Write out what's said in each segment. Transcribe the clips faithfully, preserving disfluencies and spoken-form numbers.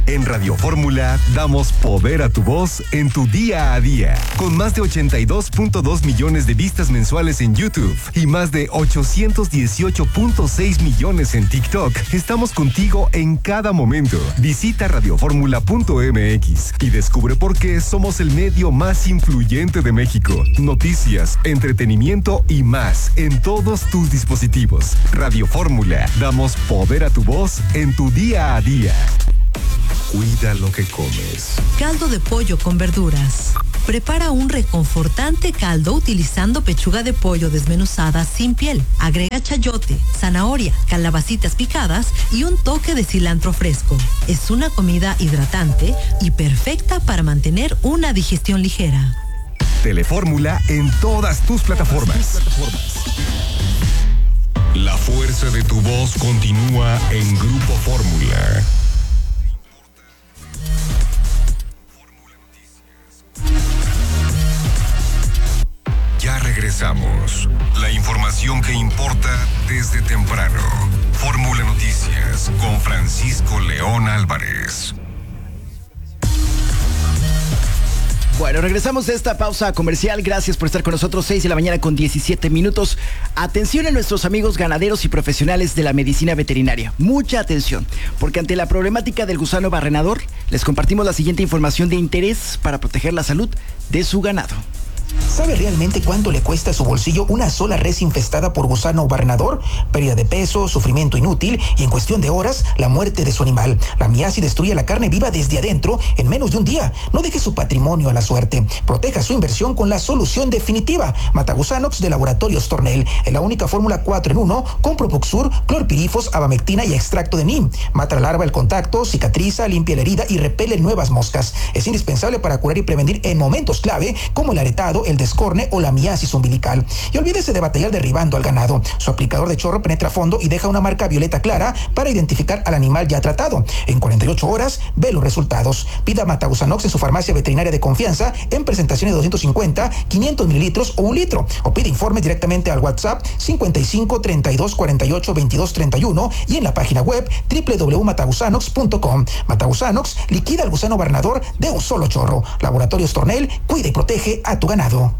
En Radio Fórmula damos poder a tu voz en tu día a día. Con más de ochenta y dos punto dos millones de vistas mensuales en YouTube y más de ochocientos dieciocho punto seis millones en TikTok, estamos contigo en cada momento. Visita radioformula punto m x y descubre por qué somos el medio más influyente de México. Noticias, entretenimiento y más en todos tus dispositivos. Radio Fórmula, damos poder a tu voz en tu día a día. Cuida lo que comes. Caldo de pollo con verduras. Prepara un reconfortante caldo utilizando pechuga de pollo desmenuzada sin piel. Agrega chayote, zanahoria, calabacitas picadas y un toque de cilantro fresco. Es una comida hidratante y perfecta para mantener una digestión ligera. Telefórmula en todas tus plataformas. La fuerza de tu voz continúa en Grupo Fórmula. Ya regresamos. La información que importa desde temprano. Fórmula Noticias con Francisco León Álvarez. Bueno, regresamos de esta pausa comercial. Gracias por estar con nosotros. seis de la mañana con diecisiete minutos. Atención a nuestros amigos ganaderos y profesionales de la medicina veterinaria. Mucha atención, porque ante la problemática del gusano barrenador, les compartimos la siguiente información de interés para proteger la salud de su ganado. ¿Sabe realmente cuánto le cuesta a su bolsillo una sola res infestada por gusano barrenador? Pérdida de peso, sufrimiento inútil y en cuestión de horas, la muerte de su animal. La miasis destruye la carne viva desde adentro en menos de un día. No deje su patrimonio a la suerte. Proteja su inversión con la solución definitiva. Matagusanox de Laboratorios Tornel. En la única fórmula cuatro en uno con Propoxur, clorpirifos, abamectina y extracto de neem. Mata la larva al contacto, cicatriza, limpia la herida y repele nuevas moscas. Es indispensable para curar y prevenir en momentos clave como el aretado, el descorne o la miasis umbilical. Y olvídese de batallar derribando al ganado. Su aplicador de chorro penetra a fondo y deja una marca violeta clara para identificar al animal ya tratado. En cuarenta y ocho horas, ve los resultados. Pida Matagusanox en su farmacia veterinaria de confianza en presentaciones de doscientos cincuenta, quinientos mililitros o un litro. O pide informes directamente al WhatsApp cincuenta y cinco, treinta y dos, cuarenta y ocho, veintidós, treinta y uno y en la página web doble u doble u doble u punto matagusanox punto com. Matagusanox liquida al gusano barrenador de un solo chorro. Laboratorios Tornel, cuida y protege a tu ganado.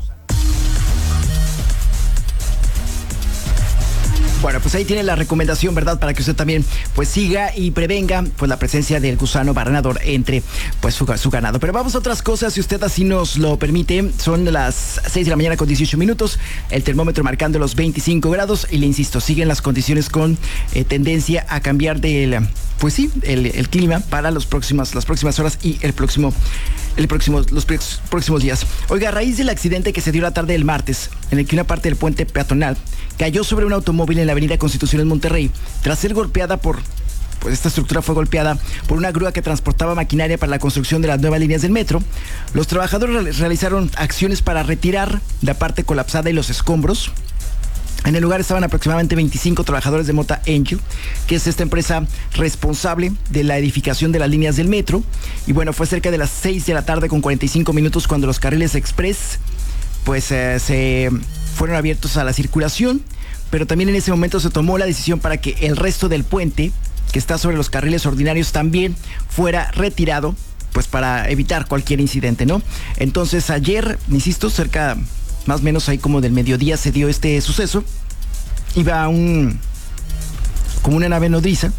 Bueno, pues ahí tiene la recomendación, ¿verdad? Para que usted también pues siga y prevenga pues la presencia del gusano barrenador entre pues su, su ganado. Pero vamos a otras cosas, si usted así nos lo permite. Son las seis de la mañana con dieciocho minutos, el termómetro marcando los veinticinco grados y le insisto, siguen las condiciones con eh, tendencia a cambiar del, pues sí, el, el clima para los próximos, las próximas horas y el próximo el próximo, los próximos días. Oiga, a raíz del accidente que se dio la tarde del martes, en el que una parte del puente peatonal cayó sobre un automóvil en la avenida Constitución en Monterrey, tras ser golpeada por, pues esta estructura fue golpeada por una grúa que transportaba maquinaria para la construcción de las nuevas líneas del metro. Los trabajadores realizaron acciones para retirar la parte colapsada y los escombros. En el lugar estaban aproximadamente veinticinco trabajadores de Mota Angel, que es esta empresa responsable de la edificación de las líneas del metro. Y bueno, fue cerca de las seis de la tarde con cuarenta y cinco minutos cuando los carriles express pues eh, se fueron abiertos a la circulación, pero también en ese momento se tomó la decisión para que el resto del puente, que está sobre los carriles ordinarios, también fuera retirado, pues para evitar cualquier incidente, ¿no? Entonces ayer, insisto, cerca más o menos ahí como del mediodía se dio este suceso. Iba un como una nave nodriza,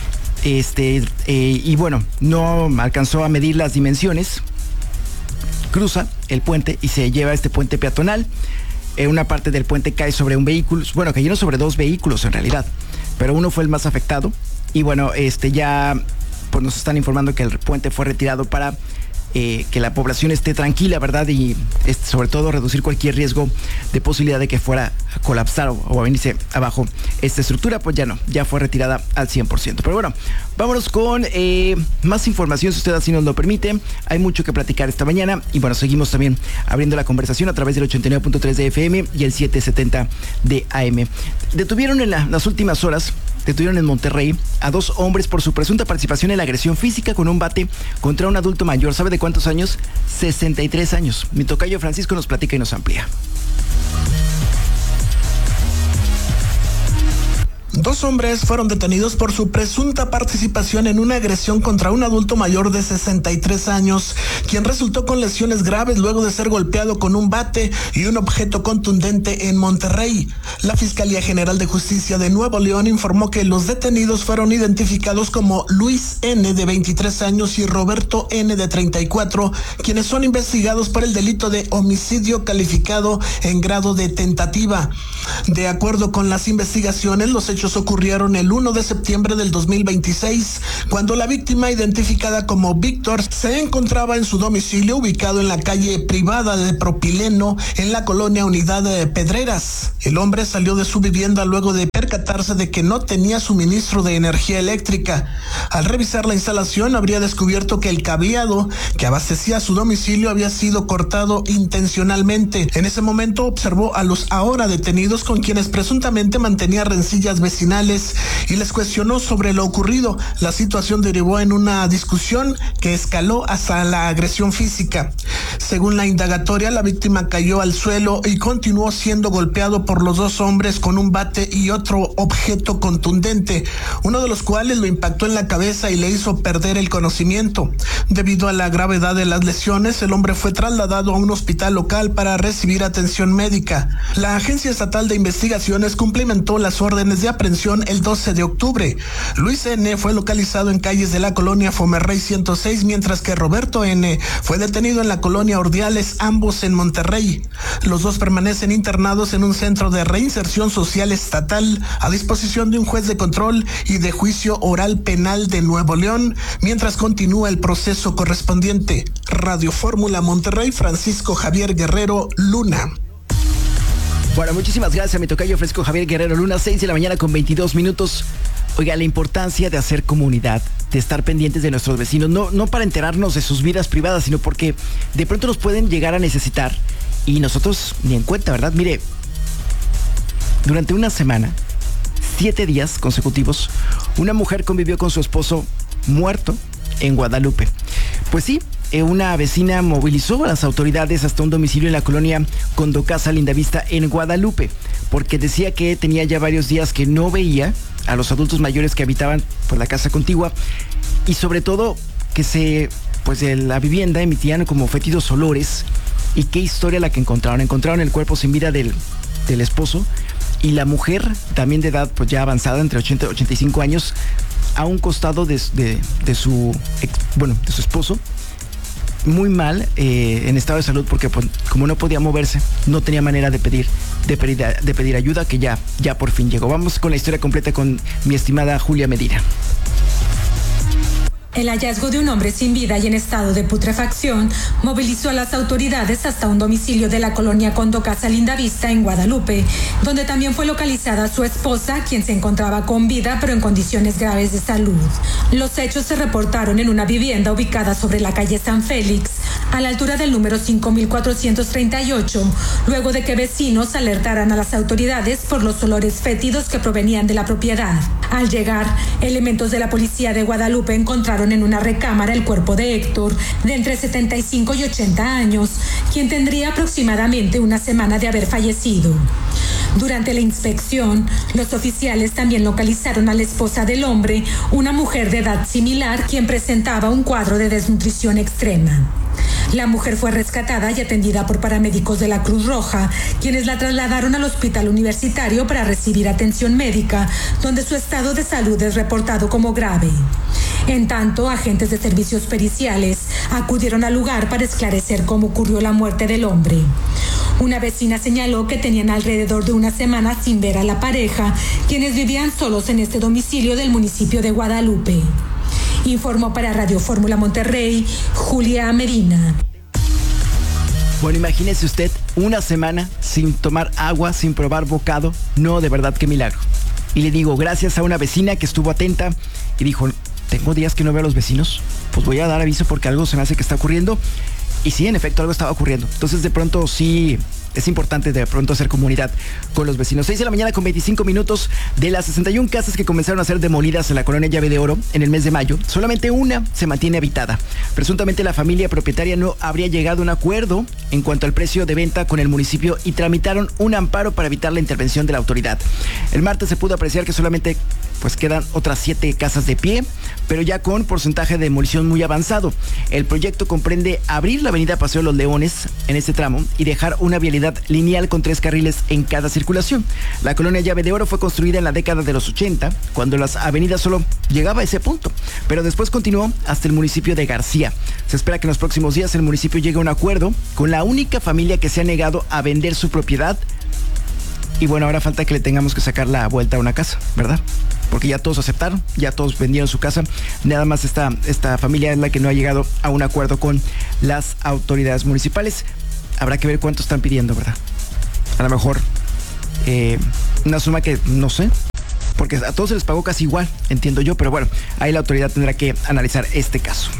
este eh, y bueno, no alcanzó a medir las dimensiones, cruza el puente y se lleva este puente peatonal. Eh, una parte del puente cae sobre un vehículo, bueno, cayeron sobre dos vehículos en realidad, pero uno fue el más afectado. Y bueno, este ya pues nos están informando que el puente fue retirado para Eh, que la población esté tranquila, ¿verdad? Y este, sobre todo reducir cualquier riesgo de posibilidad de que fuera a colapsar o, o a venirse abajo esta estructura. Pues ya no, ya fue retirada al cien por ciento. Pero bueno, vámonos con eh, más información, si usted así nos lo permite. Hay mucho que platicar esta mañana y bueno, seguimos también abriendo la conversación a través del ochenta y nueve punto tres de F M y el setecientos setenta de A M. Detuvieron en la, las últimas horas Detuvieron en Monterrey a dos hombres por su presunta participación en la agresión física con un bate contra un adulto mayor. ¿Sabe de cuántos años? sesenta y tres años. Mi tocayo Francisco nos platica y nos amplía. Dos hombres fueron detenidos por su presunta participación en una agresión contra un adulto mayor de sesenta y tres años, quien resultó con lesiones graves luego de ser golpeado con un bate y un objeto contundente en Monterrey. La Fiscalía General de Justicia de Nuevo León informó que los detenidos fueron identificados como Luis N., de veintitrés años, y Roberto N., de treinta y cuatro, quienes son investigados por el delito de homicidio calificado en grado de tentativa. De acuerdo con las investigaciones, los hechos ocurrieron el primero de septiembre del dos mil veintiséis, cuando la víctima, identificada como Víctor, se encontraba en su domicilio ubicado en la calle privada de Propileno, en la colonia Unidad de Pedreras. El hombre salió de su vivienda luego de percatarse de que no tenía suministro de energía eléctrica. Al revisar la instalación, habría descubierto que el cableado que abastecía su domicilio había sido cortado intencionalmente. En ese momento observó a los ahora detenidos, con quienes presuntamente mantenía rencillas vecinales, y les cuestionó sobre lo ocurrido. La situación derivó en una discusión que escaló hasta la agresión física. Según la indagatoria, la víctima cayó al suelo y continuó siendo golpeado por los dos hombres con un bate y otro objeto contundente, uno de los cuales lo impactó en la cabeza y le hizo perder el conocimiento. Debido a la gravedad de las lesiones, el hombre fue trasladado a un hospital local para recibir atención médica. La Agencia Estatal de Investigaciones cumplimentó las órdenes de aprehensión el doce de octubre. Luis N. fue localizado en calles de la colonia Fomerrey ciento seis, mientras que Roberto N. fue detenido en la colonia Ordiales, ambos en Monterrey. Los dos permanecen internados en un centro de reinserción social estatal a disposición de un juez de control y de juicio oral penal de Nuevo León, mientras continúa el proceso correspondiente. Radio Fórmula Monterrey, Francisco Javier Guerrero Luna. Bueno, muchísimas gracias a mi tocayo Francisco Javier Guerrero Luna, seis de la mañana con veintidós minutos. Oiga, la importancia de hacer comunidad, de estar pendientes de nuestros vecinos, no, no para enterarnos de sus vidas privadas, sino porque de pronto nos pueden llegar a necesitar y nosotros ni en cuenta, ¿verdad? Mire, durante una semana, siete días consecutivos, una mujer convivió con su esposo muerto en Guadalupe. Pues sí, una vecina movilizó a las autoridades hasta un domicilio en la colonia Condocasa Lindavista en Guadalupe, porque decía que tenía ya varios días que no veía a los adultos mayores que habitaban por la casa contigua, y sobre todo que se, pues de la vivienda emitían como fétidos olores. Y qué historia la que encontraron. Encontraron el cuerpo sin vida del, del esposo, y la mujer, también de edad pues ya avanzada, entre ochenta y ochenta y cinco años, a un costado de, de, de su ex, bueno, de su esposo, muy mal, eh, en estado de salud, porque pues, como no podía moverse, no tenía manera de pedir, de pedir, de pedir ayuda, que ya, ya por fin llegó. Vamos con la historia completa con mi estimada Julia Medina. El hallazgo de un hombre sin vida y en estado de putrefacción movilizó a las autoridades hasta un domicilio de la colonia Condocasa Lindavista en Guadalupe, donde también fue localizada su esposa, quien se encontraba con vida pero en condiciones graves de salud. Los hechos se reportaron en una vivienda ubicada sobre la calle San Félix, a la altura del número cinco mil cuatrocientos treinta y ocho, luego de que vecinos alertaran a las autoridades por los olores fétidos que provenían de la propiedad. Al llegar, elementos de la policía de Guadalupe encontraron en una recámara el cuerpo de Héctor, de entre setenta y cinco y ochenta años, quien tendría aproximadamente una semana de haber fallecido. Durante la inspección, los oficiales también localizaron a la esposa del hombre, una mujer de edad similar, quien presentaba un cuadro de desnutrición extrema. La mujer fue rescatada y atendida por paramédicos de la Cruz Roja, quienes la trasladaron al hospital universitario para recibir atención médica, donde su estado de salud es reportado como grave. En tanto, agentes de servicios periciales acudieron al lugar para esclarecer cómo ocurrió la muerte del hombre. Una vecina señaló que tenían alrededor de una semana sin ver a la pareja, quienes vivían solos en este domicilio del municipio de Guadalupe. Informó para Radio Fórmula Monterrey, Julia Medina. Bueno, imagínese usted una semana sin tomar agua, sin probar bocado. No, de verdad, qué milagro. Y le digo, gracias a una vecina que estuvo atenta y dijo, tengo días que no veo a los vecinos, pues voy a dar aviso porque algo se me hace que está ocurriendo. Y sí, en efecto, algo estaba ocurriendo. Entonces, de pronto, sí... es importante de pronto hacer comunidad con los vecinos. seis de la mañana con veinticinco minutos. De las sesenta y una casas que comenzaron a ser demolidas en la colonia Llave de Oro en el mes de mayo, solamente una se mantiene habitada. Presuntamente la familia propietaria no habría llegado a un acuerdo en cuanto al precio de venta con el municipio y tramitaron un amparo para evitar la intervención de la autoridad. El martes se pudo apreciar que solamente pues quedan otras siete casas de pie, pero ya con porcentaje de demolición muy avanzado. El proyecto comprende abrir la avenida Paseo Los Leones en este tramo y dejar una vialidad lineal con tres carriles en cada circulación. La colonia Llave de Oro fue construida en la década de los ochenta, cuando las avenidas solo llegaba a ese punto, pero después continuó hasta el municipio de García. Se espera que en los próximos días el municipio llegue a un acuerdo con la única familia que se ha negado a vender su propiedad. Y bueno, ahora falta que le tengamos que sacar la vuelta a una casa, ¿verdad? Porque ya todos aceptaron, ya todos vendieron su casa. Nada más esta, esta familia es la que no ha llegado a un acuerdo con las autoridades municipales. Habrá que ver cuánto están pidiendo, ¿verdad? A lo mejor eh, una suma que no sé, porque a todos se les pagó casi igual, entiendo yo, pero bueno, ahí la autoridad tendrá que analizar este caso.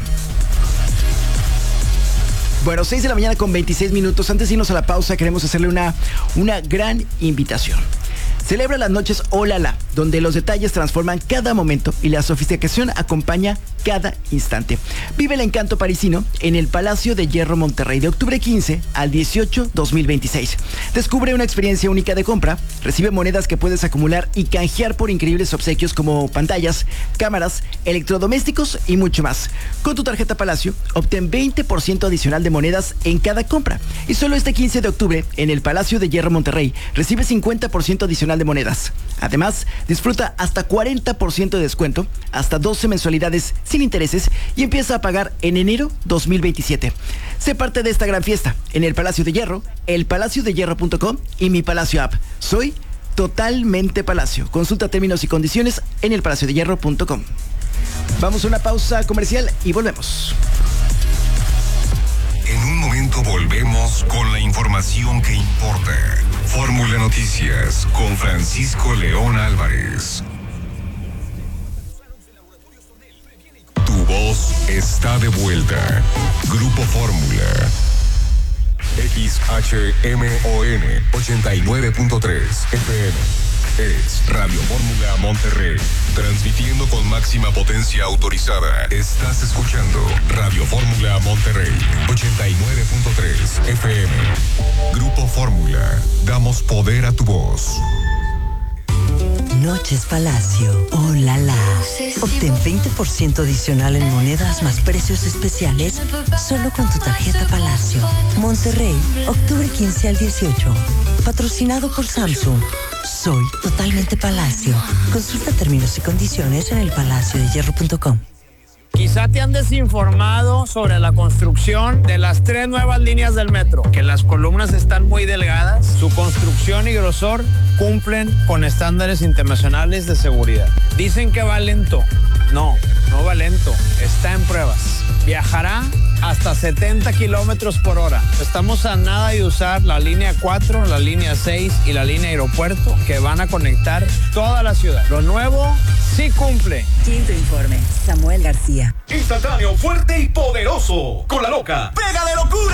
Bueno, seis de la mañana con veintiséis minutos. Antes de irnos a la pausa, queremos hacerle una, una gran invitación. Celebra las noches Olala, donde los detalles transforman cada momento y la sofisticación acompaña cada instante. Vive el encanto parisino en el Palacio de Hierro Monterrey de octubre quince al dieciocho dos mil veintiséis. Descubre una experiencia única de compra, recibe monedas que puedes acumular y canjear por increíbles obsequios como pantallas, cámaras, electrodomésticos y mucho más. Con tu tarjeta Palacio, obtén veinte por ciento adicional de monedas en cada compra. Y solo este quince de octubre, en el Palacio de Hierro Monterrey, recibe cincuenta por ciento adicional de monedas. Además, disfruta hasta cuarenta por ciento de descuento, hasta doce mensualidades sin intereses y empieza a pagar en enero dos mil veintisiete. Sé parte de esta gran fiesta en el Palacio de Hierro, el palacio de hierro punto com y Mi Palacio App. Soy totalmente Palacio. Consulta términos y condiciones en el palacio de hierro punto com. Vamos a una pausa comercial y volvemos. En un momento volvemos con la información que importa. Fórmula Noticias con Francisco León Álvarez. Tu voz está de vuelta. Grupo Fórmula. X H M O N ochenta y nueve punto tres F M. Es Radio Fórmula Monterrey, transmitiendo con máxima potencia autorizada. Estás escuchando Radio Fórmula Monterrey, ochenta y nueve punto tres F M. Grupo Fórmula, damos poder a tu voz. Noches Palacio, oh la la. Obtén veinte por ciento adicional en monedas más precios especiales solo con tu tarjeta Palacio. Monterrey, octubre quince al dieciocho. Patrocinado por Samsung. Soy totalmente Palacio. Consulta términos y condiciones en el palacio de hierro punto com. Quizá te han desinformado sobre la construcción de las tres nuevas líneas del metro, que las columnas están muy delgadas, su construcción y grosor cumplen con estándares internacionales de seguridad. Dicen que va lento. No, no va lento, está en pruebas. Viajará hasta setenta kilómetros por hora. Estamos a nada de usar la línea cuatro, la línea seis y la línea aeropuerto que van a conectar toda la ciudad. Lo nuevo sí cumple. Quinto informe, Samuel García. Instantáneo, fuerte y poderoso. Con la loca. ¡Pega de locura!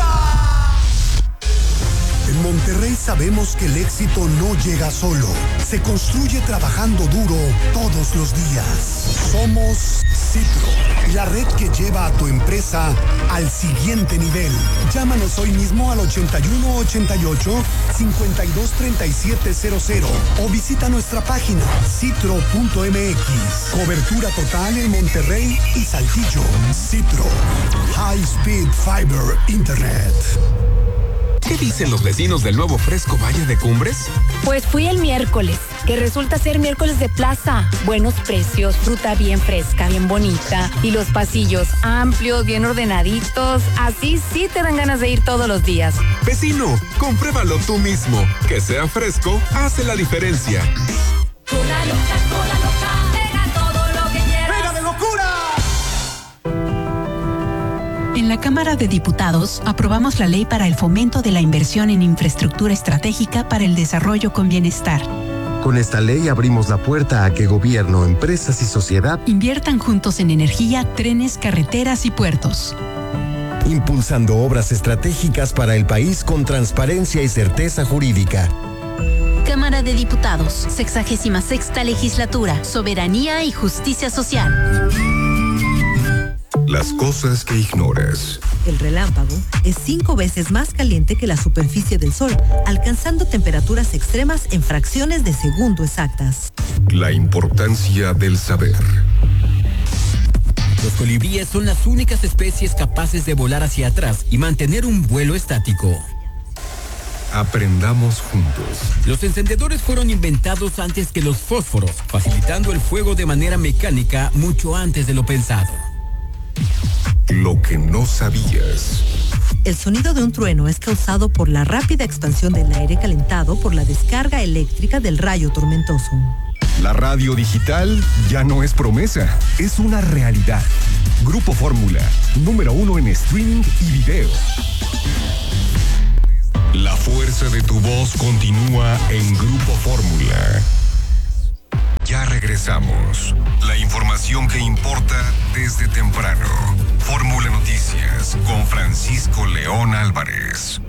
En Monterrey sabemos que el éxito no llega solo. Se construye trabajando duro todos los días. Somos Citro, la red que lleva a tu empresa al siguiente nivel. Llámanos hoy mismo al ochenta y uno ochenta y ocho, cincuenta y dos treinta y siete cero cero o visita nuestra página citro punto m x. Cobertura total en Monterrey y Saltillo. Citro, High Speed Fiber Internet. ¿Qué dicen los vecinos del nuevo Fresco Valle de Cumbres? Pues fui el miércoles, que resulta ser miércoles de plaza. Buenos precios, fruta bien fresca, bien bonita. Y los pasillos amplios, bien ordenaditos. Así sí te dan ganas de ir todos los días. Vecino, compruébalo tú mismo. Que sea fresco, hace la diferencia. Cola loca, cola loca, pega todo lo que quieras. ¡Pega de locura! En la Cámara de Diputados aprobamos la ley para el fomento de la inversión en infraestructura estratégica para el desarrollo con bienestar. Con esta ley abrimos la puerta a que gobierno, empresas y sociedad inviertan juntos en energía, trenes, carreteras y puertos. impulsando obras estratégicas para el país con transparencia y certeza jurídica. Cámara de Diputados, sexagésima sexta legislatura, soberanía y justicia social. Las cosas que ignoras. El relámpago es cinco veces más caliente que la superficie del Sol, alcanzando temperaturas extremas en fracciones de segundo exactas. La importancia del saber. Los colibríes son las únicas especies capaces de volar hacia atrás y mantener un vuelo estático. Aprendamos juntos. Los encendedores fueron inventados antes que los fósforos, facilitando el fuego de manera mecánica mucho antes de lo pensado. Lo que no sabías. El sonido de un trueno es causado por la rápida expansión del aire calentado por la descarga eléctrica del rayo tormentoso. La radio digital ya no es promesa, es una realidad. Grupo Fórmula, número uno en streaming y video. La fuerza de tu voz continúa en Grupo Fórmula. Ya regresamos. La información que importa desde temprano. Fórmula Noticias con Francisco León Álvarez.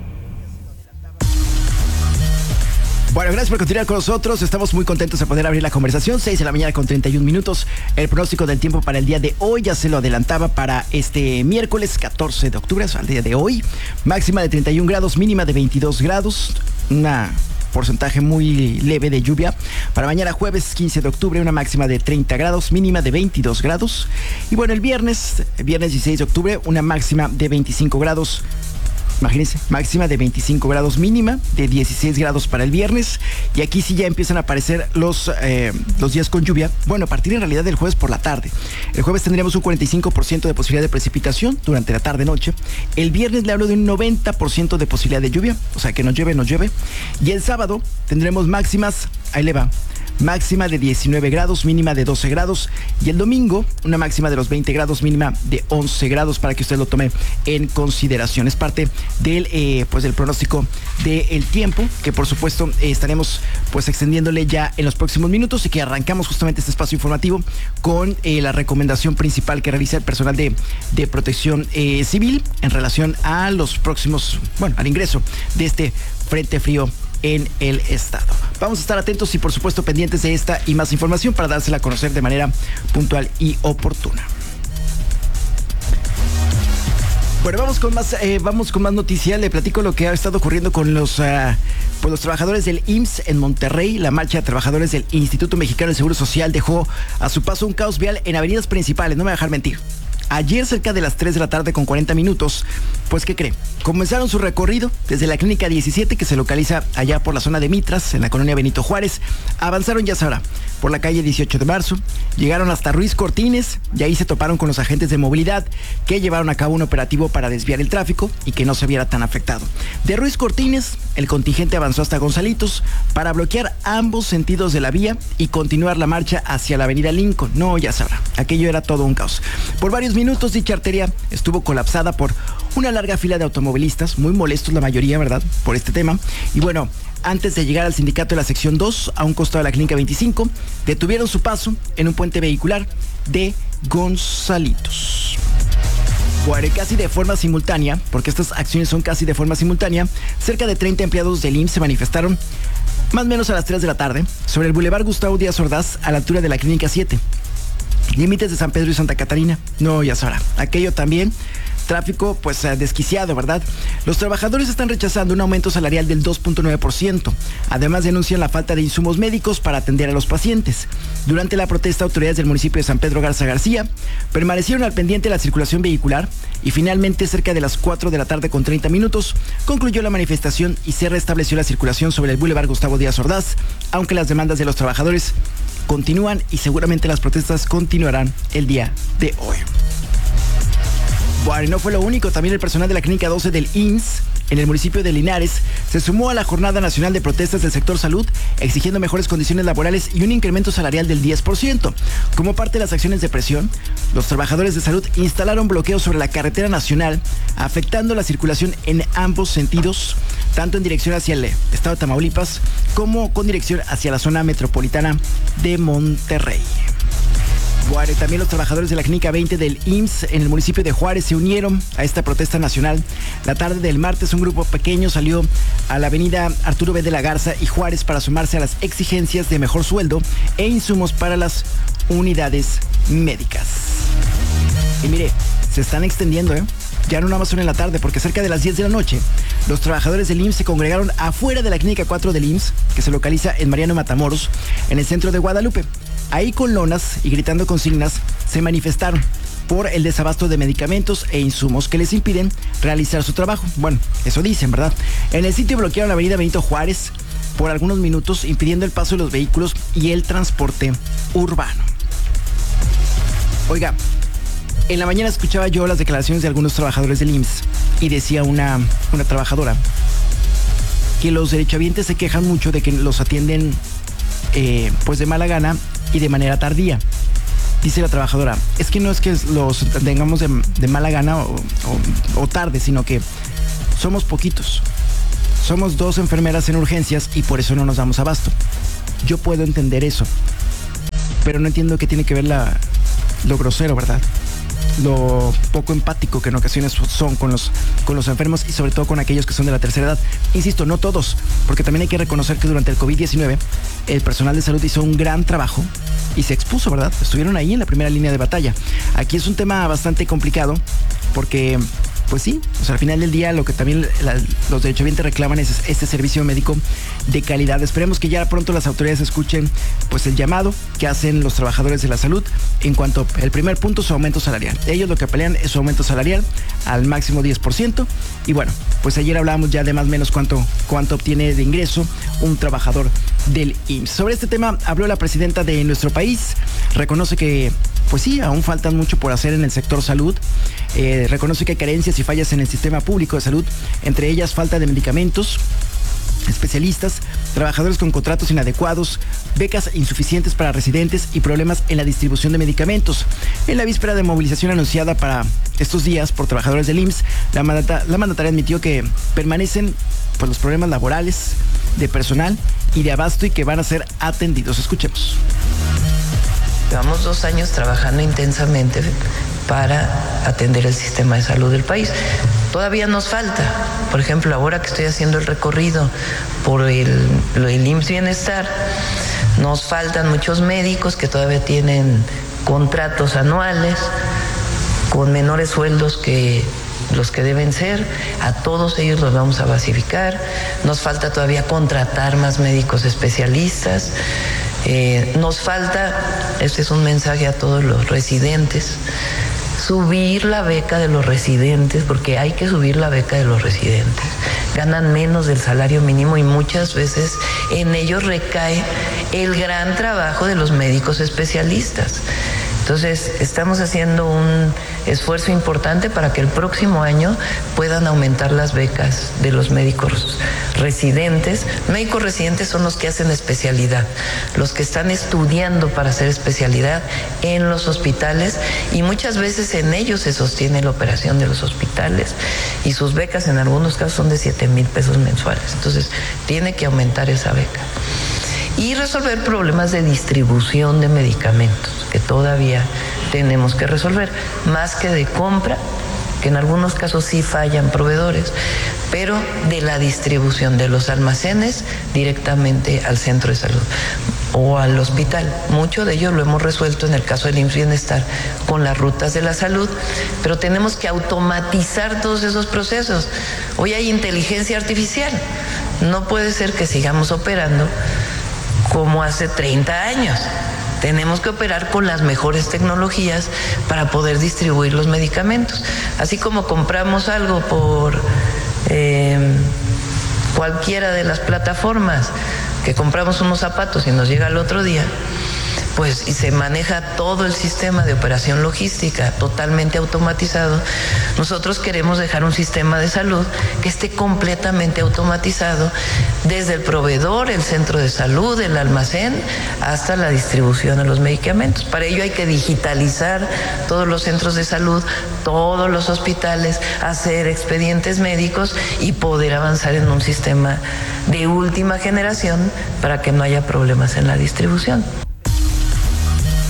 Bueno, gracias por continuar con nosotros. Estamos muy contentos de poder abrir la conversación. seis de la mañana con treinta y un minutos. El pronóstico del tiempo para el día de hoy ya se lo adelantaba para este miércoles catorce de octubre, al día de hoy. Máxima de treinta y un grados, mínima de veintidós grados. Una porcentaje muy leve de lluvia. Para mañana jueves quince de octubre, una máxima de treinta grados, mínima de veintidós grados. Y bueno, el viernes, el viernes dieciséis de octubre, una máxima de veinticinco grados. Imagínense, máxima de veinticinco grados, mínima de dieciséis grados para el viernes. Y aquí sí ya empiezan a aparecer los, eh, los días con lluvia. Bueno, a partir en realidad del jueves por la tarde. El jueves tendríamos un cuarenta y cinco por ciento de posibilidad de precipitación durante la tarde-noche. El viernes le hablo de un noventa por ciento de posibilidad de lluvia. O sea, que nos llueve, nos llueve. Y el sábado tendremos máximas, ahí le va, máxima de diecinueve grados, mínima de doce grados. Y el domingo, una máxima de los veinte grados, mínima de once grados, para que usted lo tome en consideración. Es parte del, eh, pues del pronóstico del tiempo, que por supuesto eh, estaremos pues extendiéndole ya en los próximos minutos, y que arrancamos justamente este espacio informativo con eh, la recomendación principal que realiza el personal de, de protección eh, civil en relación a los próximos, bueno, al ingreso de este frente frío en el estado. Vamos a estar atentos y por supuesto pendientes de esta y más información para dársela a conocer de manera puntual y oportuna. Bueno, vamos con más, eh, vamos con más noticias. Le platico lo que ha estado ocurriendo con los, uh, pues los trabajadores del I M S S en Monterrey. La marcha de trabajadores del Instituto Mexicano del Seguro Social dejó a su paso un caos vial en avenidas principales. No me voy a dejar mentir. Ayer, cerca de las tres de la tarde con cuarenta minutos, pues ¿qué cree? Comenzaron su recorrido desde la Clínica diecisiete, que se localiza allá por la zona de Mitras, en la colonia Benito Juárez. Avanzaron, ya sabrá, por la calle dieciocho de marzo, llegaron hasta Ruiz Cortines y ahí se toparon con los agentes de movilidad que llevaron a cabo un operativo para desviar el tráfico y que no se viera tan afectado. De Ruiz Cortines, el contingente avanzó hasta Gonzalitos para bloquear ambos sentidos de la vía y continuar la marcha hacia la avenida Lincoln. No, ya sabrá, aquello era todo un caos. Por varios minutos dicha arteria estuvo colapsada por una larga fila de automovilistas, muy molestos la mayoría, ¿verdad?, por este tema. Y bueno, antes de llegar al sindicato de la sección dos, a un costado de la Clínica veinticinco, detuvieron su paso en un puente vehicular de Gonzalitos. Bueno, casi de forma simultánea, porque estas acciones son casi de forma simultánea, cerca de treinta empleados del I M S S se manifestaron más o menos a las tres de la tarde sobre el Boulevard Gustavo Díaz Ordaz, a la altura de la Clínica siete. Límites de San Pedro y Santa Catarina. No, ya sabrá, aquello también, tráfico pues desquiciado, ¿verdad? Los trabajadores están rechazando un aumento salarial del dos punto nueve por ciento. Además denuncian la falta de insumos médicos para atender a los pacientes. Durante la protesta, autoridades del municipio de San Pedro Garza García permanecieron al pendiente de la circulación vehicular y finalmente, cerca de las cuatro de la tarde con treinta minutos, concluyó la manifestación y se restableció la circulación sobre el Boulevard Gustavo Díaz Ordaz, aunque las demandas de los trabajadores continúan y seguramente las protestas continuarán el día de hoy. Bueno, y no fue lo único. También el personal de la Clínica doce del I M S S en el municipio de Linares se sumó a la Jornada Nacional de Protestas del Sector Salud, exigiendo mejores condiciones laborales y un incremento salarial del diez por ciento. Como parte de las acciones de presión, los trabajadores de salud instalaron bloqueos sobre la carretera nacional, afectando la circulación en ambos sentidos, tanto en dirección hacia el estado de Tamaulipas como con dirección hacia la zona metropolitana de Monterrey. Bueno, y también los trabajadores de la Clínica veinte del I M S S en el municipio de Juárez se unieron a esta protesta nacional. La tarde del martes, un grupo pequeño salió a la avenida Arturo B. de la Garza y Juárez para sumarse a las exigencias de mejor sueldo e insumos para las unidades médicas. Y mire, se están extendiendo, ¿eh? Ya no nada más son en la tarde, porque cerca de las diez de la noche, los trabajadores del I M S S se congregaron afuera de la Clínica cuatro del I M S S, que se localiza en Mariano Matamoros, en el centro de Guadalupe. Ahí con lonas y gritando consignas, se manifestaron por el desabasto de medicamentos e insumos que les impiden realizar su trabajo. Bueno, eso dicen, ¿verdad? En el sitio bloquearon la avenida Benito Juárez por algunos minutos, impidiendo el paso de los vehículos y el transporte urbano. Oiga, en la mañana escuchaba yo las declaraciones de algunos trabajadores del I M S S y decía una, una trabajadora que los derechohabientes se quejan mucho de que los atienden eh, pues de mala gana y de manera tardía. Dice la trabajadora, es que no es que los tengamos de, de mala gana o, o, o tarde, sino que somos poquitos. Somos dos enfermeras en urgencias y por eso no nos damos abasto. Yo puedo entender eso, pero no entiendo qué tiene que ver la, lo grosero, ¿verdad? Lo poco empático que en ocasiones son con los, con los enfermos y sobre todo con aquellos que son de la tercera edad. Insisto, no todos, porque también hay que reconocer que durante el COVID diecinueve el personal de salud hizo un gran trabajo y se expuso, ¿verdad? Estuvieron ahí en la primera línea de batalla. Aquí es un tema bastante complicado porque, pues sí, o sea, al final del día lo que también la, los derechohabientes reclaman es este servicio médico de calidad. Esperemos que ya pronto las autoridades escuchen pues el llamado que hacen los trabajadores de la salud en cuanto al primer punto, su aumento salarial. Ellos lo que pelean es su aumento salarial al máximo diez por ciento y bueno, pues ayer hablábamos ya de más o menos cuánto, cuánto obtiene de ingreso un trabajador del I M S S. Sobre este tema habló la presidenta de nuestro país, reconoce que pues sí, aún faltan mucho por hacer en el sector salud. Eh, reconoce que hay carencias y fallas en el sistema público de salud, entre ellas falta de medicamentos, especialistas, trabajadores con contratos inadecuados, becas insuficientes para residentes y problemas en la distribución de medicamentos. En la víspera de movilización anunciada para estos días por trabajadores del I M S S, la, mandata, la mandataria admitió que permanecen pues, los problemas laborales, de personal y de abasto y que van a ser atendidos. Escuchemos. Llevamos dos años trabajando intensamente para atender el sistema de salud del país. Todavía nos falta, por ejemplo, ahora que estoy haciendo el recorrido por el, el I M S S Bienestar, nos faltan muchos médicos que todavía tienen contratos anuales con menores sueldos que los que deben ser. A todos ellos los vamos a basificar. Nos falta todavía contratar más médicos especialistas. Eh, nos falta, este es un mensaje a todos los residentes, subir la beca de los residentes, porque hay que subir la beca de los residentes. Ganan menos del salario mínimo y muchas veces en ellos recae el gran trabajo de los médicos especialistas. Entonces, estamos haciendo un esfuerzo importante para que el próximo año puedan aumentar las becas de los médicos residentes. Médicos residentes son los que hacen especialidad, los que están estudiando para hacer especialidad en los hospitales y muchas veces en ellos se sostiene la operación de los hospitales y sus becas en algunos casos son de siete mil pesos mensuales. Entonces, tiene que aumentar esa beca. Y resolver problemas de distribución de medicamentos que todavía tenemos que resolver, más que de compra, que en algunos casos sí fallan proveedores, pero de la distribución de los almacenes directamente al centro de salud o al hospital. Mucho de ello lo hemos resuelto en el caso del I M S S Bienestar con las rutas de la salud, pero tenemos que automatizar todos esos procesos. Hoy hay inteligencia artificial, no puede ser que sigamos operando como hace treinta años. Tenemos que operar con las mejores tecnologías para poder distribuir los medicamentos. Así como compramos algo por eh, cualquiera de las plataformas, que compramos unos zapatos y nos llega al otro día, pues y se maneja todo el sistema de operación logística totalmente automatizado. Nosotros queremos dejar un sistema de salud que esté completamente automatizado desde el proveedor, el centro de salud, el almacén, hasta la distribución de los medicamentos. Para ello hay que digitalizar todos los centros de salud, todos los hospitales, hacer expedientes médicos y poder avanzar en un sistema de última generación para que no haya problemas en la distribución.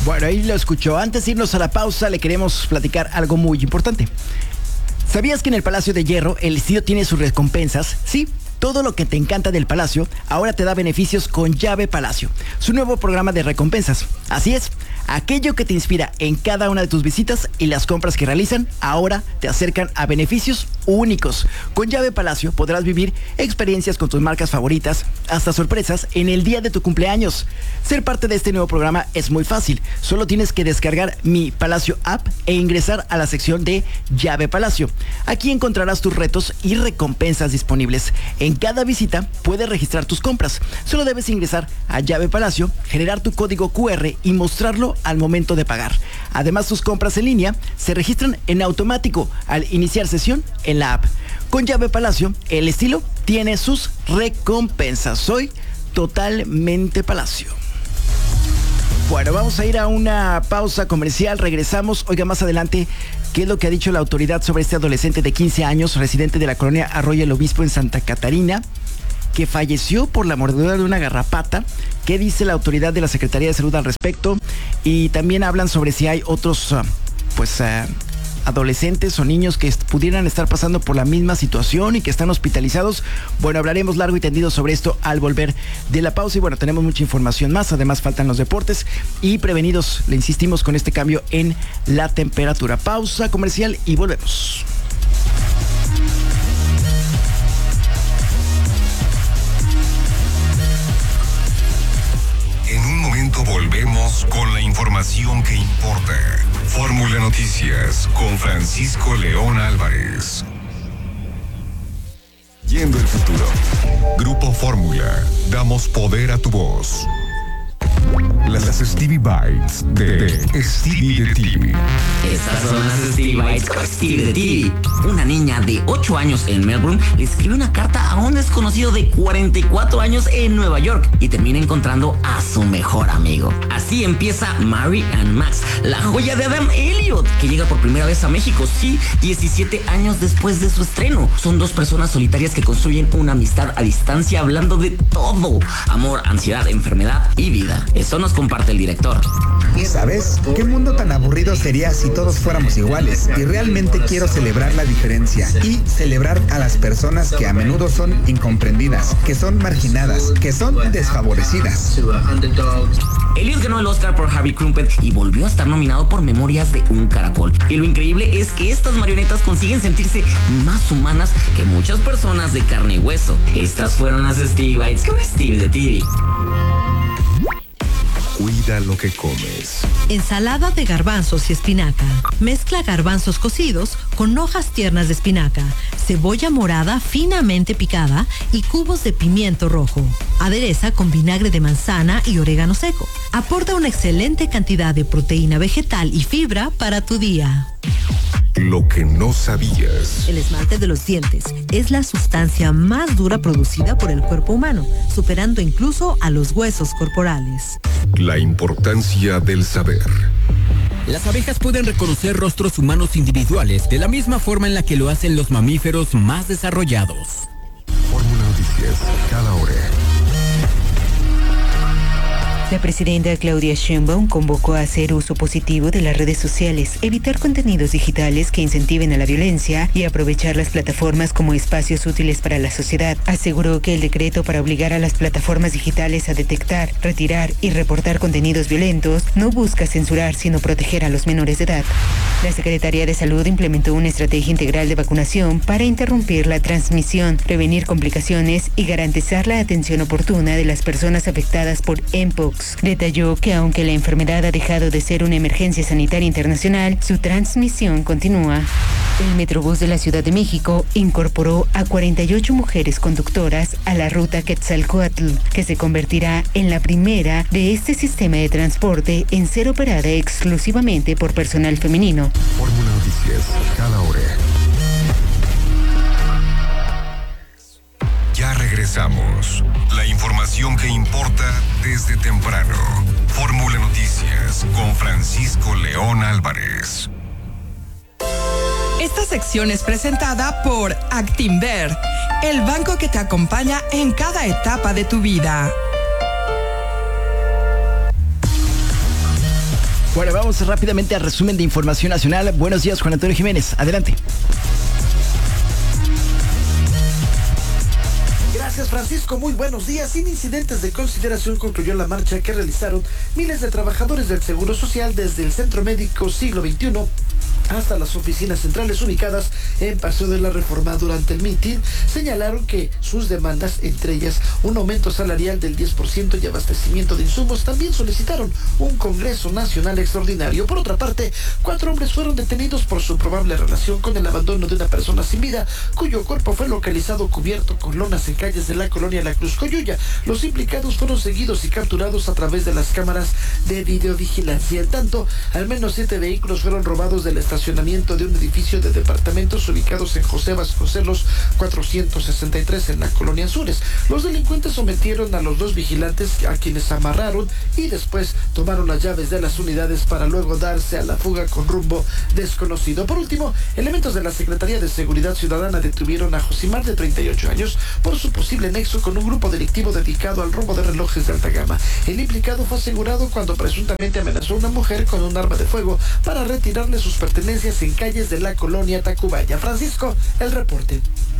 Bueno, ahí lo escuchó. Antes de irnos a la pausa, le queremos platicar algo muy importante. ¿Sabías que en el Palacio de Hierro el estilo tiene sus recompensas? Sí. Todo lo que te encanta del Palacio ahora te da beneficios con Llave Palacio, su nuevo programa de recompensas. Así es, aquello que te inspira en cada una de tus visitas y las compras que realizan ahora te acercan a beneficios únicos. Con Llave Palacio podrás vivir experiencias con tus marcas favoritas, hasta sorpresas en el día de tu cumpleaños. Ser parte de este nuevo programa es muy fácil. Solo tienes que descargar Mi Palacio App e ingresar a la sección de Llave Palacio. Aquí encontrarás tus retos y recompensas disponibles. En cada visita puedes registrar tus compras. Solo debes ingresar a Llave Palacio, generar tu código cu erre y mostrarlo al momento de pagar. Además, tus compras en línea se registran en automático al iniciar sesión en la app. Con Llave Palacio, el estilo tiene sus recompensas. Soy totalmente Palacio. Bueno, vamos a ir a una pausa comercial. Regresamos. Oiga, más adelante, ¿qué es lo que ha dicho la autoridad sobre este adolescente de quince años, residente de la colonia Arroyo el Obispo en Santa Catarina, que falleció por la mordedura de una garrapata? ¿Qué dice la autoridad de la Secretaría de Salud al respecto? Y también hablan sobre si hay otros, uh, pues, uh, adolescentes o niños que est- pudieran estar pasando por la misma situación y que están hospitalizados. Bueno, hablaremos largo y tendido sobre esto al volver de la pausa. Y bueno, tenemos mucha información más. Además, faltan los deportes y prevenidos, le insistimos, con este cambio en la temperatura. Pausa comercial y volvemos. En un momento volvemos con la información que importa. Fórmula Noticias con Francisco León Álvarez. Yendo el futuro. Grupo Fórmula. Damos poder a tu voz. Las Stevie Bites de Stevie de T V. Estas son las Stevie Bites con Stevie de T V. Una niña de ocho años en Melbourne le escribe una carta a un desconocido de cuarenta y cuatro años en Nueva York y termina encontrando a su mejor amigo. Así empieza Mary and Max, la joya de Adam Elliot, que llega por primera vez a México, sí, diecisiete años después de su estreno. Son dos personas solitarias que construyen una amistad a distancia hablando de todo: amor, ansiedad, enfermedad y vida. Eso nos comparte el director. ¿Sabes? ¿Qué mundo tan aburrido sería si todos fuéramos iguales? Y realmente quiero celebrar la diferencia y celebrar a las personas que a menudo son incomprendidas, que son marginadas, que son desfavorecidas. Elliot ganó el Oscar por Harvey Crumpet y volvió a estar nominado por Memorias de un Caracol. Y lo increíble es que estas marionetas consiguen sentirse más humanas que muchas personas de carne y hueso. Estas fueron las Stevie Bites con Stevie de T V. Cuida lo que comes. Ensalada de garbanzos y espinaca. Mezcla garbanzos cocidos con hojas tiernas de espinaca, cebolla morada finamente picada y cubos de pimiento rojo. Adereza con vinagre de manzana y orégano seco. Aporta una excelente cantidad de proteína vegetal y fibra para tu día. Lo que no sabías. El esmalte de los dientes es la sustancia más dura producida por el cuerpo humano, superando incluso a los huesos corporales. La importancia del saber. Las abejas pueden reconocer rostros humanos individuales de la misma forma en la que lo hacen los mamíferos más desarrollados. Fórmula Noticias, cada hora. La presidenta Claudia Sheinbaum convocó a hacer uso positivo de las redes sociales, evitar contenidos digitales que incentiven a la violencia y aprovechar las plataformas como espacios útiles para la sociedad. Aseguró que el decreto para obligar a las plataformas digitales a detectar, retirar y reportar contenidos violentos no busca censurar, sino proteger a los menores de edad. La Secretaría de Salud implementó una estrategia integral de vacunación para interrumpir la transmisión, prevenir complicaciones y garantizar la atención oportuna de las personas afectadas por mpox. Detalló que aunque la enfermedad ha dejado de ser una emergencia sanitaria internacional, su transmisión continúa. El Metrobús de la Ciudad de México incorporó a cuarenta y ocho mujeres conductoras a la ruta Quetzalcóatl, que se convertirá en la primera de este sistema de transporte en ser operada exclusivamente por personal femenino. Fórmula Noticias, cada hora. Ya regresamos. La información que importa desde temprano. Fórmula Noticias con Francisco León Álvarez. Esta sección es presentada por Actinver, el banco que te acompaña en cada etapa de tu vida. Bueno, vamos rápidamente al resumen de información nacional. Buenos días, Juan Antonio Jiménez. Adelante. Gracias, Francisco. Muy buenos días. Sin incidentes de consideración concluyó la marcha que realizaron miles de trabajadores del Seguro Social desde el Centro Médico Siglo veintiuno hasta las oficinas centrales ubicadas en Paseo de la Reforma. Durante el mitin señalaron que sus demandas, entre ellas un aumento salarial del diez por ciento y abastecimiento de insumos, también solicitaron un Congreso Nacional extraordinario. Por otra parte, cuatro hombres fueron detenidos por su probable relación con el abandono de una persona sin vida, cuyo cuerpo fue localizado cubierto con lonas en calles de la colonia La Cruz Coyuya. Los implicados fueron seguidos y capturados a través de las cámaras de videovigilancia. En tanto, al menos siete vehículos fueron robados del estacionamiento de un edificio de departamentos ubicados en José Vasconcelos cuatrocientos sesenta y tres en la colonia Anzures. Los delincuentes sometieron a los dos vigilantes, a quienes amarraron y después tomaron las llaves de las unidades para luego darse a la fuga con rumbo desconocido. Por último, elementos de la Secretaría de Seguridad Ciudadana detuvieron a Josimar, de treinta y ocho años, por su posible nexo con un grupo delictivo dedicado al robo de relojes de alta gama. El implicado fue asegurado cuando presuntamente amenazó a una mujer con un arma de fuego para retirarle sus pertenencias en calles de la colonia Tacubaya. Francisco, el reporte.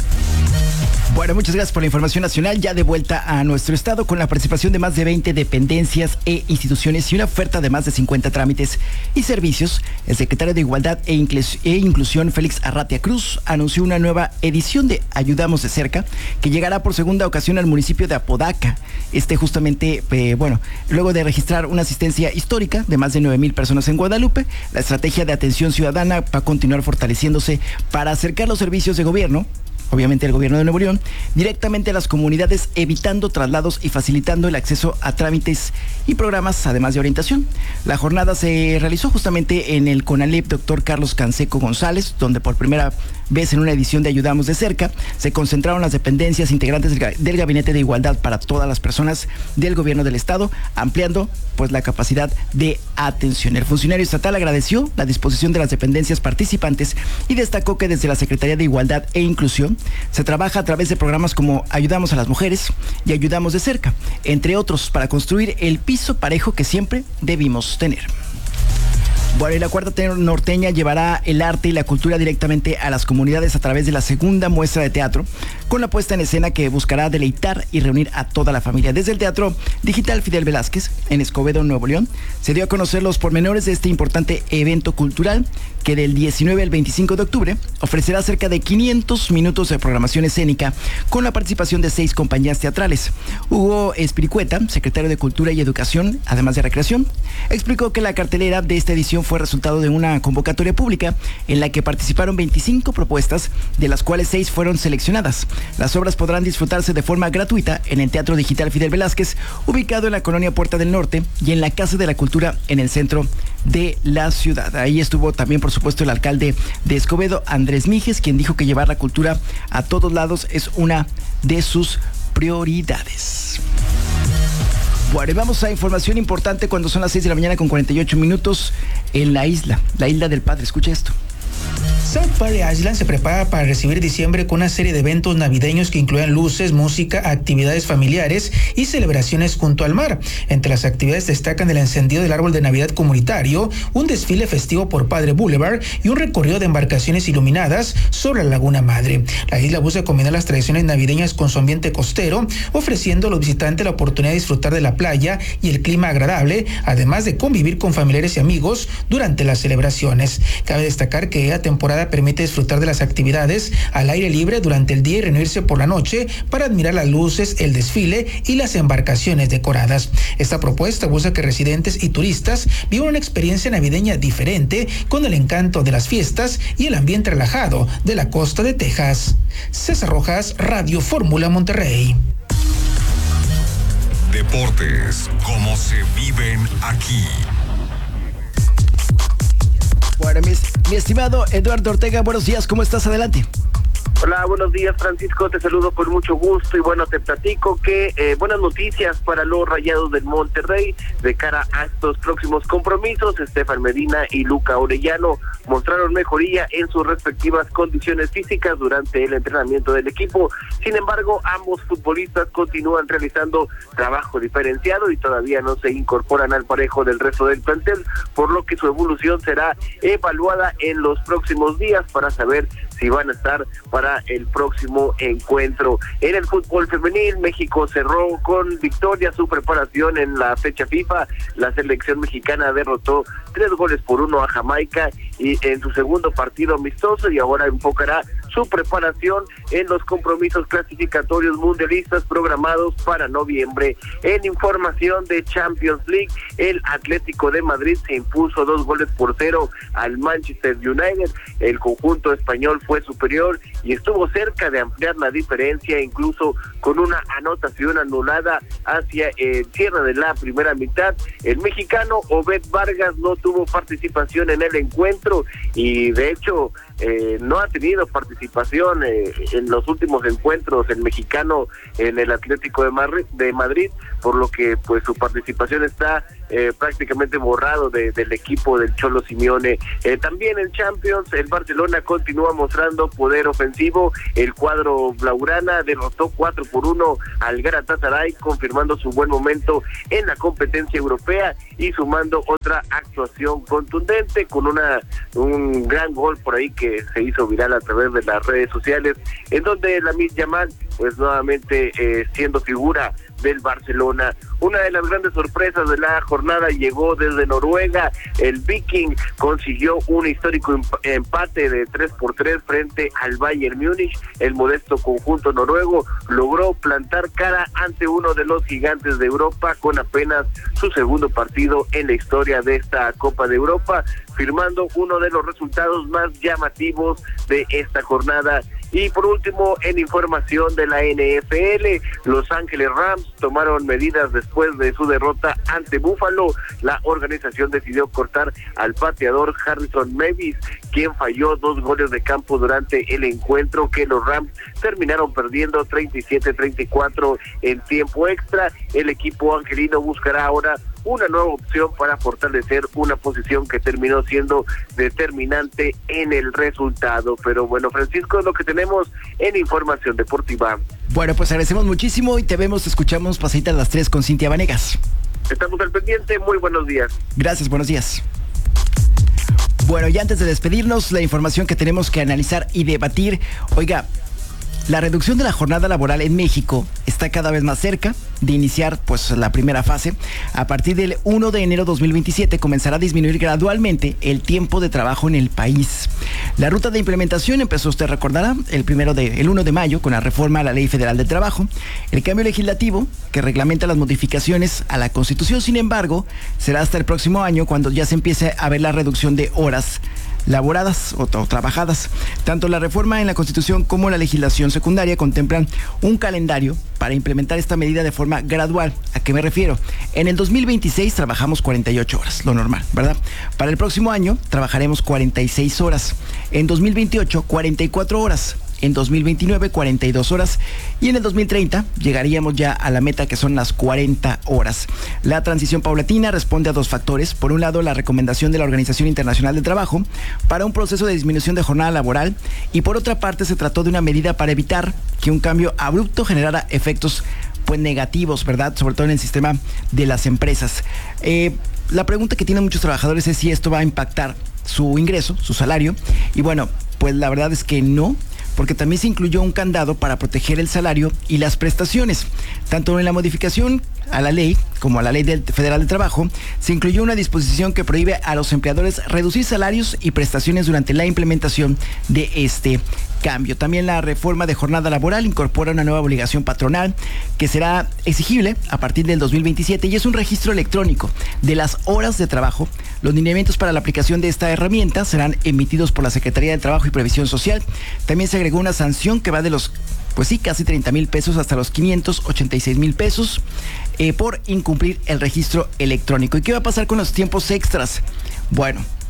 Bueno, muchas gracias por la información nacional. Ya de vuelta a nuestro estado con la participación de más de veinte dependencias e instituciones y una oferta de más de cincuenta trámites y servicios, el secretario de Igualdad e, Inclus- e Inclusión, Félix Arratia Cruz, anunció una nueva edición de Ayudamos de Cerca, que llegará por segunda ocasión al municipio de Apodaca. Este justamente, eh, bueno, luego de registrar una asistencia histórica de más de nueve mil personas en Guadalupe, la estrategia de atención ciudadana va a continuar fortaleciéndose para acercar los servicios de gobierno, obviamente el gobierno de Nuevo León, directamente a las comunidades, evitando traslados y facilitando el acceso a trámites y programas, además de orientación. La jornada se realizó justamente en el CONALEP Doctor Carlos Canseco González, donde por primera vez en una edición de Ayudamos de Cerca se concentraron las dependencias integrantes del, del Gabinete de Igualdad para todas las personas del gobierno del estado, ampliando pues la capacidad de atención. El funcionario estatal agradeció la disposición de las dependencias participantes y destacó que desde la Secretaría de Igualdad e Inclusión se trabaja a través de programas como Ayudamos a las Mujeres y Ayudamos de Cerca, entre otros, para construir el piso parejo que siempre debimos tener. Bueno, y la Cuarta Norteña llevará el arte y la cultura directamente a las comunidades a través de la segunda muestra de teatro, con la puesta en escena que buscará deleitar y reunir a toda la familia. Desde el Teatro Digital Fidel Velázquez, en Escobedo, Nuevo León, se dio a conocer los pormenores de este importante evento cultural que del diecinueve al veinticinco de octubre ofrecerá cerca de quinientos minutos de programación escénica con la participación de seis compañías teatrales. Hugo Espiricueta, secretario de Cultura y Educación, además de Recreación, explicó que la cartelera de esta edición fue resultado de una convocatoria pública en la que participaron veinticinco propuestas, de las cuales seis fueron seleccionadas. Las obras podrán disfrutarse de forma gratuita en el Teatro Digital Fidel Velázquez, ubicado en la colonia Puerta del Norte, y en la Casa de la Cultura en el centro de la ciudad. Ahí estuvo también, por supuesto, el alcalde de Escobedo, Andrés Mijes, quien dijo que llevar la cultura a todos lados es una de sus prioridades. Bueno, y vamos a información importante cuando son las seis de la mañana con cuarenta y ocho minutos en la isla, la isla del Padre. Escucha esto. South Party Island se prepara para recibir diciembre con una serie de eventos navideños que incluyen luces, música, actividades familiares y celebraciones junto al mar. Entre las actividades destacan el encendido del árbol de Navidad comunitario, un desfile festivo por Padre Boulevard y un recorrido de embarcaciones iluminadas sobre la Laguna Madre. La isla busca combinar las tradiciones navideñas con su ambiente costero, ofreciendo a los visitantes la oportunidad de disfrutar de la playa y el clima agradable, además de convivir con familiares y amigos durante las celebraciones. Cabe destacar que la temporada permite disfrutar de las actividades al aire libre durante el día y reunirse por la noche para admirar las luces, el desfile y las embarcaciones decoradas. Esta propuesta busca que residentes y turistas vivan una experiencia navideña diferente con el encanto de las fiestas y el ambiente relajado de la costa de Texas. César Rojas, Radio Fórmula Monterrey. Deportes, como se viven aquí. Bueno, mi, mi estimado Eduardo Ortega, buenos días, ¿cómo estás? Adelante. Hola, buenos días, Francisco, te saludo con mucho gusto y bueno, te platico que eh, buenas noticias para los Rayados del Monterrey de cara a estos próximos compromisos. Estefan Medina y Luca Orellano mostraron mejoría en sus respectivas condiciones físicas durante el entrenamiento del equipo. Sin embargo, ambos futbolistas continúan realizando trabajo diferenciado y todavía no se incorporan al parejo del resto del plantel, por lo que su evolución será evaluada en los próximos días para saber si van a estar para el próximo encuentro. En el fútbol femenil, México cerró con victoria su preparación en la fecha FIFA. La selección mexicana derrotó tres goles por uno a Jamaica y en su segundo partido amistoso, y ahora enfocará su preparación en los compromisos clasificatorios mundialistas programados para noviembre. En información de Champions League, el Atlético de Madrid se impuso dos goles por cero al Manchester United. El conjunto español fue superior y estuvo cerca de ampliar la diferencia, incluso con una anotación anulada hacia el cierre de la primera mitad. El mexicano Obed Vargas no tuvo participación en el encuentro y de hecho eh, no ha tenido participación eh, en los últimos encuentros el mexicano en el Atlético de Madrid, de Madrid por lo que pues su participación está eh, prácticamente borrado de, del equipo del Cholo Simeone. Eh, también en Champions, el Barcelona continúa mostrando poder ofensivo. El cuadro blaugrana derrotó cuatro por uno al Galatasaray, confirmando su buen momento en la competencia europea y sumando otra actuación contundente con una un gran gol por ahí que se hizo viral a través de las redes sociales, en donde Lamine Yamal pues nuevamente eh, siendo figura del Barcelona. Una de las grandes sorpresas de la jornada llegó desde Noruega. El Viking consiguió un histórico emp- empate de tres por tres frente al Bayern Múnich. El modesto conjunto noruego logró plantar cara ante uno de los gigantes de Europa con apenas su segundo partido en la historia de esta Copa de Europa, firmando uno de los resultados más llamativos de esta jornada. Y por último, en información de la N F L, Los Ángeles Rams tomaron medidas después de su derrota ante Buffalo. La organización decidió cortar al pateador Harrison Mavis, quien falló dos goles de campo durante el encuentro, que los Rams terminaron perdiendo treinta y siete a treinta y cuatro en tiempo extra. El equipo angelino buscará ahora una nueva opción para fortalecer una posición que terminó siendo determinante en el resultado. Pero bueno, Francisco, es lo que tenemos en información deportiva. Bueno, pues agradecemos muchísimo y te vemos, te escuchamos pasadita a las tres con Cintia Vanegas. Estamos al pendiente, muy buenos días. Gracias, buenos días. Bueno, y antes de despedirnos, la información que tenemos que analizar y debatir. Oiga, la reducción de la jornada laboral en México está cada vez más cerca de iniciar pues la primera fase. A partir del primero de enero de dos mil veintisiete comenzará a disminuir gradualmente el tiempo de trabajo en el país. La ruta de implementación empezó, usted recordará, el primero de el primero de mayo con la reforma a la Ley Federal del Trabajo. El cambio legislativo que reglamenta las modificaciones a la Constitución, sin embargo, será hasta el próximo año cuando ya se empiece a ver la reducción de horas laboradas o, o trabajadas. Tanto la reforma en la Constitución como la legislación secundaria contemplan un calendario para implementar esta medida de forma gradual. ¿A qué me refiero? En el dos mil veintiséis trabajamos cuarenta y ocho horas, lo normal, ¿verdad? Para el próximo año trabajaremos cuarenta y seis horas. En dos mil veintiocho, cuarenta y cuatro horas. En dos mil veintinueve, cuarenta y dos horas, y en el dos mil treinta llegaríamos ya a la meta, que son las cuarenta horas. La transición paulatina responde a dos factores. Por un lado, la recomendación de la Organización Internacional del Trabajo para un proceso de disminución de jornada laboral, y por otra parte se trató de una medida para evitar que un cambio abrupto generara efectos pues negativos, ¿verdad? Sobre todo en el sistema de las empresas. Eh, la pregunta que tienen muchos trabajadores es si esto va a impactar su ingreso, su salario, y bueno, pues la verdad es que no, porque también se incluyó un candado para proteger el salario y las prestaciones. Tanto en la modificación a la ley como a la Ley del Federal del Trabajo, se incluyó una disposición que prohíbe a los empleadores reducir salarios y prestaciones durante la implementación de este cambio. También la reforma de jornada laboral incorpora una nueva obligación patronal que será exigible a partir del dos mil veintisiete, y es un registro electrónico de las horas de trabajo. Los lineamientos para la aplicación de esta herramienta serán emitidos por la Secretaría de Trabajo y Previsión Social. También se agregó una sanción que va de los, pues sí, casi treinta mil pesos hasta los quinientos ochenta y seis mil pesos eh, por incumplir el registro electrónico. ¿Y qué va a pasar con los tiempos extras? Bueno,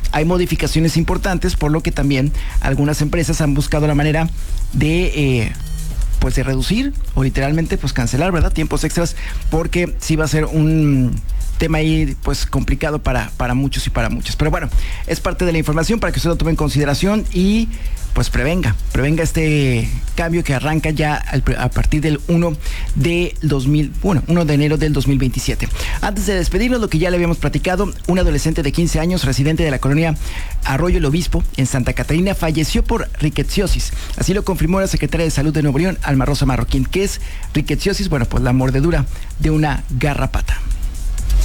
hay modificaciones importantes, por lo que también algunas empresas han buscado la manera de eh, pues de reducir o literalmente pues cancelar, ¿verdad? Tiempos extras, porque sí va a ser un tema ahí pues complicado para, para muchos y para muchas. Pero bueno, es parte de la información para que usted lo tome en consideración y pues prevenga, prevenga este cambio que arranca ya al, a partir del uno de enero del dos mil veintisiete. Antes de despedirnos, lo que ya le habíamos platicado, un adolescente de quince años, residente de la colonia Arroyo el Obispo, en Santa Catarina, falleció por rickettsiosis. Así lo confirmó la secretaria de Salud de Nuevo León, Alma Rosa Marroquín. ¿Qué es rickettsiosis? Bueno, pues la mordedura de una garrapata.